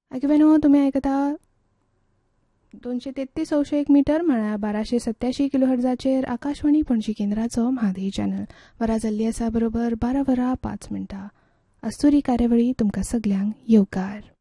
ऐकवेनो तुम्ही ऐकता 233 अंश 1 मीटर म्हळ्यार 1287 किलोहर्जाचेर आकाशवाणी पणजी केंद्राचो म्हादई चॅनल. वरां जाल्ली आसा बरोबर 12 वरां 5 मिनटां. अस्तुरी कार्यावळी तुमकां सगल्यांक येवकार.